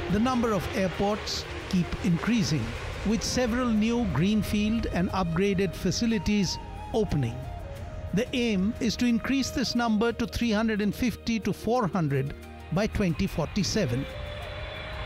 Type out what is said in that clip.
The number of airports keep increasing, with several new greenfield and upgraded facilities opening. The aim is to increase this number to 350 to 400 by 2047.